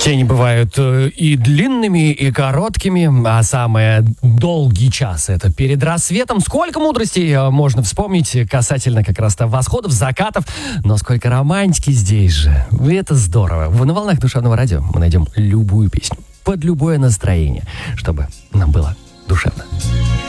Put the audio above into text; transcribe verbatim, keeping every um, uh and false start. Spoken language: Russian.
Тени бывают и длинными, и короткими, а самые долгий час — это перед рассветом. Сколько мудростей можно вспомнить касательно как раз-то восходов, закатов, но сколько романтики здесь же. Это здорово. На волнах душевного радио мы найдем любую песню, под любое настроение, чтобы нам было душевно.